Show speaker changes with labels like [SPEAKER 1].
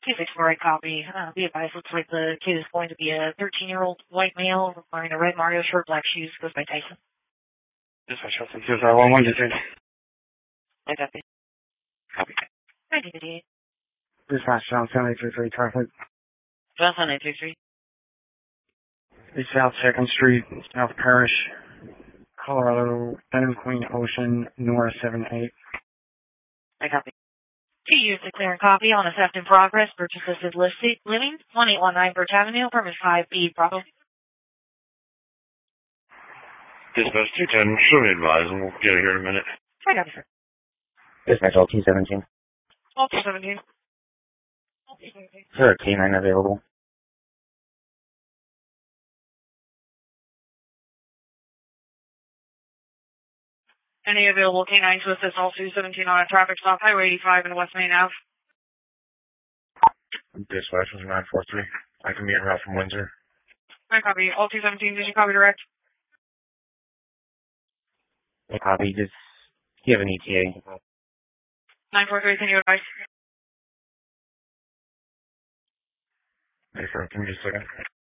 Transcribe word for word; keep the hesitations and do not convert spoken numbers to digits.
[SPEAKER 1] two six four, I copy. Uh, be advised, looks like the kid is going to be a thirteen-year-old white male wearing a red Mario shirt, black shoes, goes by Tyson.
[SPEAKER 2] Dispatch, Shelton two five one one, dispatch.
[SPEAKER 1] I copy.
[SPEAKER 2] Copy.
[SPEAKER 1] nineteen fifty-eight.
[SPEAKER 2] Dispatch, John seven eight three three, traffic.
[SPEAKER 1] John seven eight three three.
[SPEAKER 2] East South second Street, South Parish, Colorado, N Queen Ocean, North seven eight.
[SPEAKER 1] I copy. To use the clear and copy on a theft in progress, purchase assisted living, one eight one nine Birch Avenue, permit five B, Bravo.
[SPEAKER 3] Dispatch two ten, show me advise, and we'll get it here in a minute.
[SPEAKER 1] I copy, sir.
[SPEAKER 2] Dispatch all two seventeen.
[SPEAKER 1] All two seventeen.
[SPEAKER 2] Sir, K nine available.
[SPEAKER 1] Any available K nine to assist all two seventeen on a traffic stop, Highway eighty-five and West Main Ave.
[SPEAKER 3] Dispatch was nine four three. I can meet route from Windsor.
[SPEAKER 1] I copy. All two seventeen, did you copy direct?
[SPEAKER 2] I copy. Does he have an E T A?
[SPEAKER 1] nine four three, can you advise?
[SPEAKER 3] Hey, sir, give me just a second.